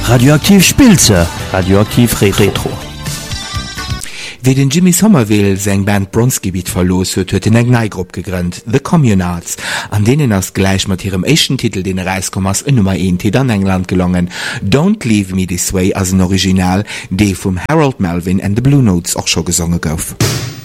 Radioaktiv Spilze, radioaktiv Retro. Wie den Jimmy Somerville seng Band Bronzegebiet verlos huet, huet den eng Neigrupp gegrünnt, The Communards, an denen ass gleich mat ihrem echten Titel den Reiskommers in Nummer 1 Titel an England gelungen. Don't Leave Me This Way as ein Original, de vum Harold Melvin and the Blue Notes auch schon gesungen gouf.